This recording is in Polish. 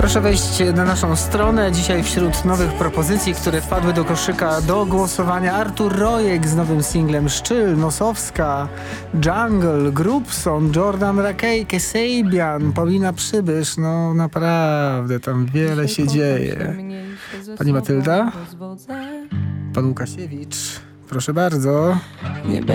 Proszę wejść na naszą stronę. Dzisiaj wśród nowych propozycji, które wpadły do koszyka do głosowania, Artur Rojek z nowym singlem Szczyl, Nosowska, Jungle, Grubson, Jordan Rakey, Kesabian, Paulina Przybysz. No naprawdę, tam wiele się dzieje. Pani Matylda? Pan Łukasiewicz? Proszę bardzo.